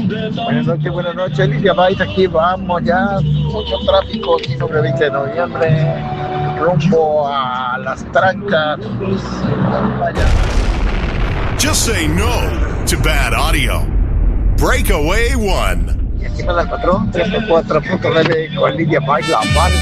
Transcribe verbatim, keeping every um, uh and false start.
Buenas noches, buenas noches, Lidia Pais, aquí vamos ya, mucho tráfico aquí sobre veinte de noviembre, rumbo a las trancas. Vaya. Just say no to bad audio. Breakaway One. Y aquí para el patrón, ciento cuatro punto nueve con Lidia Pais, la banda.